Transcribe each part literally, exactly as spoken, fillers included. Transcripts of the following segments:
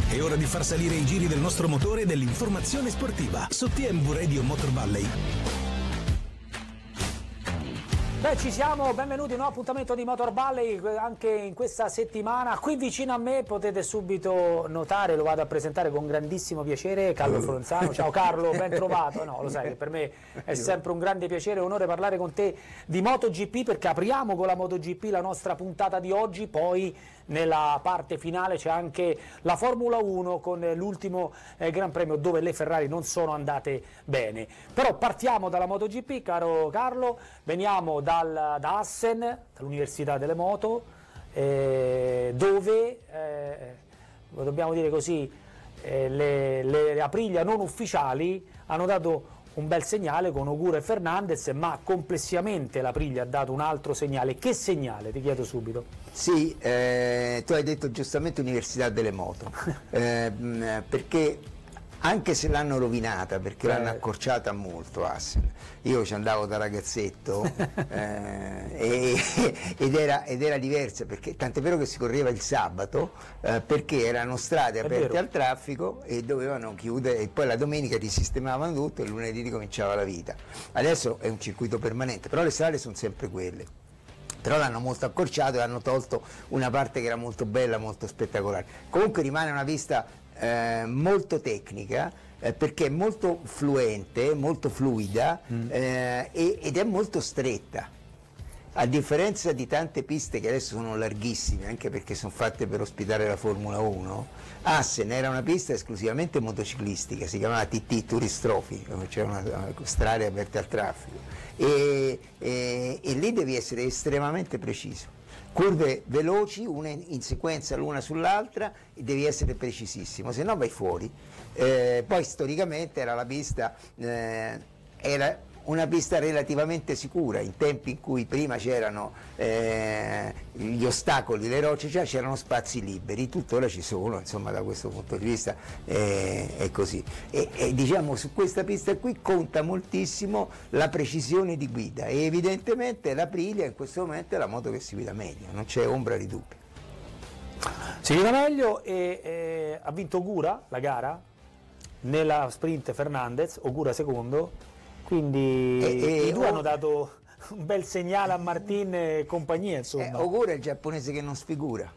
È ora di far salire i giri del nostro motore e dell'informazione sportiva su T M V Radio Motor Valley. Beh, ci siamo, benvenuti in un appuntamento di Motor Valley anche in questa settimana. Qui vicino a me potete subito notare, lo vado a presentare con grandissimo piacere, Carlo Florenzano. Ciao Carlo, ben trovato. No, lo sai che per me è sempre un grande piacere e onore parlare con te di MotoGP, perché apriamo con la MotoGP la nostra puntata di oggi, poi nella parte finale c'è anche la Formula uno con l'ultimo eh, Gran Premio dove le Ferrari non sono andate bene. Però partiamo dalla MotoGP, caro Carlo, veniamo dal, da Assen, dall'Università delle Moto, eh, dove, eh, lo dobbiamo dire così, eh, le, le Aprilia non ufficiali hanno dato un bel segnale con Ogura e Fernandez, ma complessivamente l'Aprilia ha dato un altro segnale. Che segnale? Ti chiedo subito. Sì, eh, tu hai detto giustamente Università delle Moto, eh, perché anche se l'hanno rovinata, perché eh. l'hanno accorciata molto Assen, io ci andavo da ragazzetto eh, e, ed, era, ed era diversa, perché tant'è vero che si correva il sabato eh, perché erano strade aperte al traffico e dovevano chiudere, e poi la domenica risistemavano tutto e il lunedì ricominciava la vita. Adesso è un circuito permanente, però le strade sono sempre quelle. Però l'hanno molto accorciato e hanno tolto una parte che era molto bella, molto spettacolare. Comunque rimane una pista eh, molto tecnica, eh, perché è molto fluente, molto fluida mm. eh, ed è molto stretta. A differenza di tante piste che adesso sono larghissime, anche perché sono fatte per ospitare la Formula uno, Assen era una pista esclusivamente motociclistica, si chiamava T T Tourist Trophy, dove c'erano strade aperte al traffico. E, e, e lì devi essere estremamente preciso, curve veloci, una in sequenza l'una sull'altra, e devi essere precisissimo, se no vai fuori. Eh, poi storicamente era la pista, eh, era una pista relativamente sicura, in tempi in cui prima c'erano eh, gli ostacoli, le rocce, cioè c'erano spazi liberi, tuttora ci sono, insomma, da questo punto di vista eh, è così. E, e diciamo su questa pista qui conta moltissimo la precisione di guida, e evidentemente l'Aprilia in questo momento è la moto che si guida meglio, non c'è ombra di dubbio. Si guida meglio e eh, ha vinto Ogura la gara, nella sprint Fernandez, Ogura secondo. Quindi e, i due hanno dato un bel segnale a Martin e compagnia, insomma. Eh, Ogura è il giapponese che non sfigura.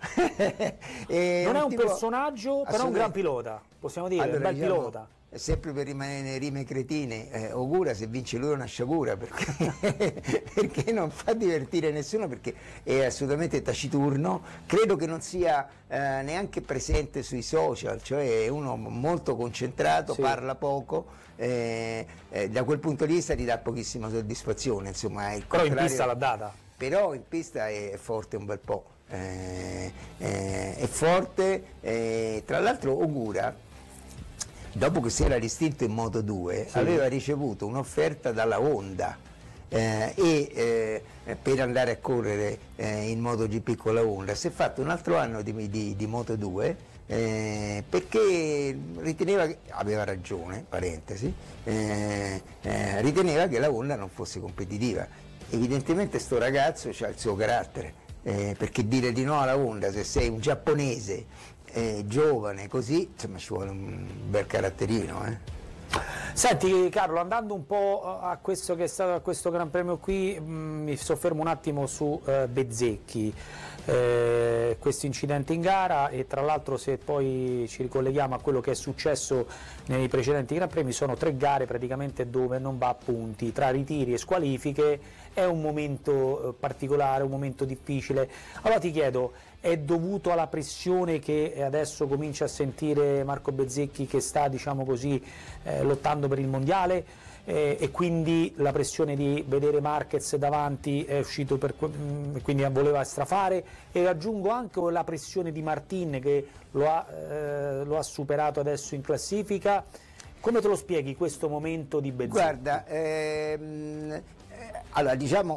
e non è un tipo... personaggio, però è un gran pilota, possiamo dire, allora, un bel diciamo, pilota. Sempre per rimanere nelle rime cretine, eh, Ogura se vince lui è una sciagura, perché, perché non fa divertire nessuno, perché è assolutamente taciturno, credo che non sia eh, neanche presente sui social, cioè è uno molto concentrato, sì. Parla poco, eh, eh, da quel punto di vista ti dà pochissima soddisfazione, insomma. È il però in pista l'ha data. Però in pista è forte un bel po', eh, eh, è forte, eh, tra l'altro Ogura, dopo che si era distinto in Moto due, sì. aveva ricevuto un'offerta dalla Honda eh, e eh, per andare a correre eh, in MotoGP con la Honda. Si è fatto un altro anno di, di, di Moto due eh, perché riteneva che, aveva ragione, parentesi, eh, eh, riteneva che la Honda non fosse competitiva. Evidentemente sto ragazzo ha il suo carattere, eh, perché dire di no alla Honda se sei un giapponese Eh, giovane così, insomma, ci vuole un bel caratterino. Eh. Senti Carlo, andando un po' a questo che è stato a questo Gran Premio qui, mh, mi soffermo un attimo su eh, Bezzecchi, eh, questo incidente in gara, e tra l'altro se poi ci ricolleghiamo a quello che è successo nei precedenti Gran Premi, sono tre gare praticamente dove non va a punti, tra ritiri e squalifiche. È un momento eh, particolare, un momento difficile. Allora ti chiedo, è dovuto alla pressione che adesso comincia a sentire Marco Bezzecchi, che sta, diciamo così, eh, lottando per il mondiale, eh, e quindi la pressione di vedere Marquez davanti è uscito per, quindi voleva strafare, e aggiungo anche la pressione di Martin che lo ha, eh, lo ha superato adesso in classifica. Come te lo spieghi questo momento di Bezzecchi? Guarda, ehm, allora diciamo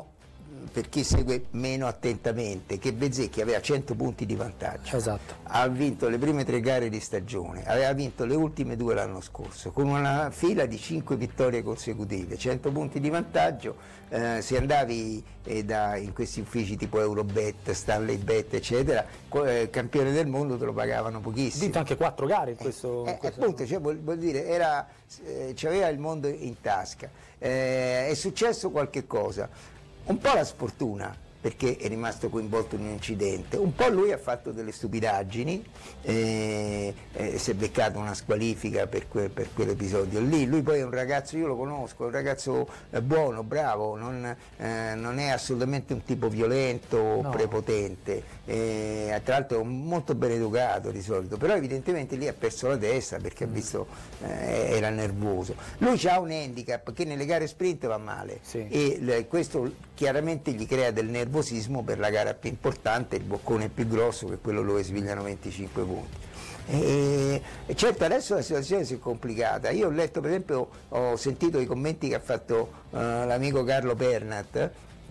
per chi segue meno attentamente, che Bezzecchi aveva cento punti di vantaggio, esatto. Ha vinto le prime tre gare di stagione, aveva vinto le ultime due l'anno scorso, con una fila di cinque vittorie consecutive, cento punti di vantaggio. Eh, se andavi eh, da, in questi uffici tipo Eurobet, Stanley Bet eccetera, eh, campione del mondo te lo pagavano pochissimo. Ha vinto anche quattro gare in questo, eh, in questo... appunto, cioè, vuol, vuol dire era, eh, c'aveva il mondo in tasca. Eh, è successo qualche cosa, un po' la sfortuna, perché è rimasto coinvolto in un incidente, un po' lui ha fatto delle stupidaggini, eh, eh, si è beccato una squalifica per, que, per quell'episodio lì. Lui poi è un ragazzo, io lo conosco, è un ragazzo eh, buono, bravo, non, eh, non è assolutamente un tipo violento o no. prepotente, eh, tra l'altro molto ben educato di solito, però evidentemente lì ha perso la testa perché mm. ha visto eh, era nervoso. Lui ha un handicap che nelle gare sprint va male, sì. e le, questo chiaramente gli crea del nervosismo per la gara più importante, il boccone più grosso, che è quello dove svigliano venticinque punti. E, e certo adesso la situazione si è complicata. Io ho letto, per esempio, ho sentito i commenti che ha fatto uh, l'amico Carlo Pernat,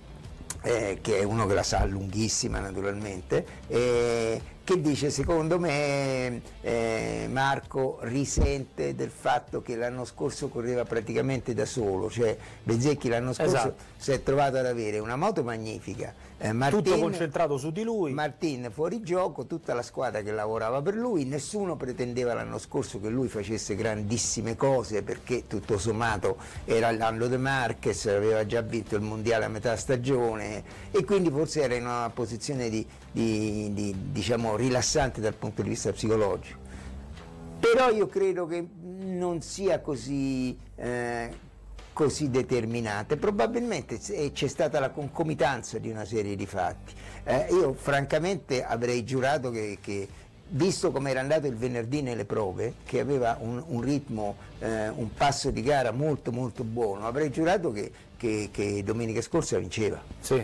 eh, che è uno che la sa lunghissima naturalmente, eh, che dice: secondo me eh, Marco risente del fatto che l'anno scorso correva praticamente da solo, cioè Bezzecchi l'anno scorso esatto. si è trovato ad avere una moto magnifica, eh, Martin, tutto concentrato su di lui, Martin fuori gioco, tutta la squadra che lavorava per lui, nessuno pretendeva l'anno scorso che lui facesse grandissime cose, perché tutto sommato era l'anno De Marquez, aveva già vinto il mondiale a metà stagione e quindi forse era in una posizione di, di, di diciamo rilassante dal punto di vista psicologico. Però io credo che non sia così, eh, così determinante, probabilmente c'è stata la concomitanza di una serie di fatti. Eh, io francamente avrei giurato che, che visto come era andato il venerdì nelle prove, che aveva un, un ritmo, eh, un passo di gara molto molto buono, avrei giurato che, che, che domenica scorsa vinceva. Sì.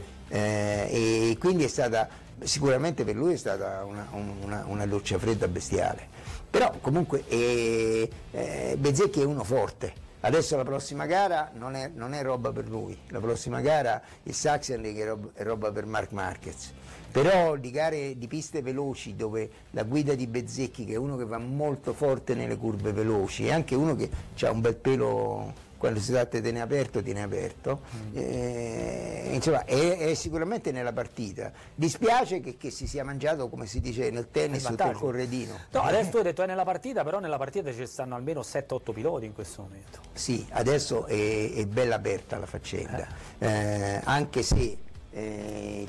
Eh, e quindi è stata, sicuramente per lui è stata una, una, una doccia fredda bestiale, però comunque eh, eh, Bezzecchi è uno forte. Adesso la prossima gara non è, non è roba per lui, la prossima gara il Sachsenring è roba, è roba per Marc Marquez, però di gare di piste veloci dove la guida di Bezzecchi, che è uno che va molto forte nelle curve veloci, è anche uno che ha un bel pelo, quando si tratta di tenere aperto, tiene aperto, mm. eh, insomma è, è sicuramente nella partita. Dispiace che, che si sia mangiato, come si dice nel tennis, sotto il corredino. No, adesso tu hai detto è nella partita, però nella partita ci stanno almeno sette otto piloti in questo momento. Sì, adesso è, è bella aperta la faccenda, eh. Eh, anche se eh,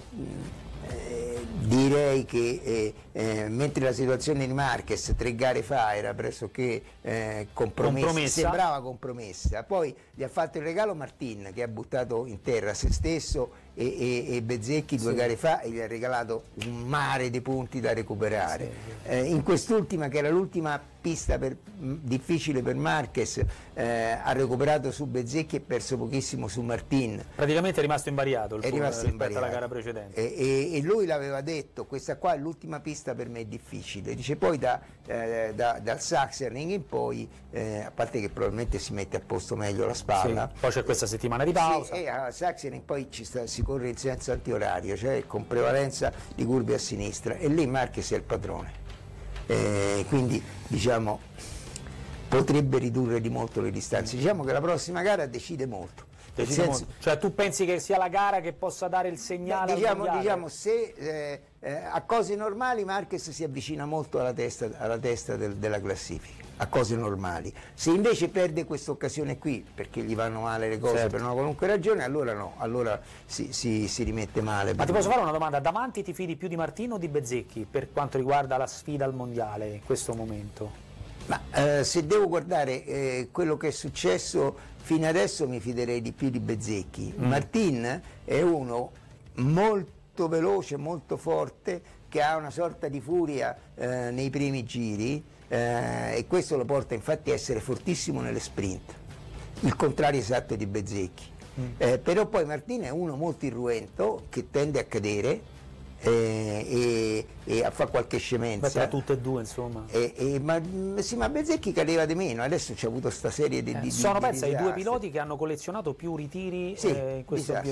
eh, direi che eh, eh, mentre la situazione di Marquez tre gare fa era pressoché eh, compromessa, compromessa, sembrava compromessa, poi gli ha fatto il regalo Martin, che ha buttato in terra se stesso e, e, e Bezzecchi due sì. gare fa, e gli ha regalato un mare di punti da recuperare. Sì. Eh, in quest'ultima, che era l'ultima pista per, mh, difficile per Marquez, eh, ha recuperato su Bezzecchi e perso pochissimo su Martin. Praticamente è rimasto invariato il è rimasto rispetto invariato. alla gara precedente. E, e, e lui l'aveva detto: questa qua è l'ultima pista per me, è difficile. Dice poi da, eh, da, dal Sachsenring in poi, eh, a parte che probabilmente si mette a posto meglio la spalla. Sì, poi c'è questa settimana di pausa. Sì, e a Sachsenring poi ci sta, si corre in senso antiorario, cioè con prevalenza di curve a sinistra, e lì Marquez è il padrone. Eh, quindi diciamo potrebbe ridurre di molto le distanze. Diciamo che la prossima gara decide molto. Decide senso, molto. Cioè tu pensi che sia la gara che possa dare il segnale? Beh, diciamo, al diciamo se eh, eh, a cose normali Marquez si avvicina molto alla testa, alla testa del, della classifica, a cose normali. Se invece perde questa occasione qui, perché gli vanno male le cose, certo, per una qualunque ragione, allora no, allora si, si, si rimette male. Ma ti posso fare una domanda: davanti ti fidi più di Martin o di Bezzecchi per quanto riguarda la sfida al mondiale in questo momento? Ma eh, se devo guardare eh, quello che è successo fino adesso, mi fiderei di più di Bezzecchi. Mm. Martin è uno molto veloce, molto forte, che ha una sorta di furia eh, nei primi giri, eh, e questo lo porta infatti a essere fortissimo nelle sprint, il contrario esatto di Bezzecchi. Mm. Eh, però poi Martin è uno molto irruento, che tende a cadere, Eh, e, e a fare qualche scemenza. Beh, tra tutte e due, insomma. E, e, ma, sì, ma Bezzecchi cadeva di meno, adesso c'è avuto sta serie di, eh, di sono di, pensa di ai due piloti che hanno collezionato più ritiri, sì, eh, in questo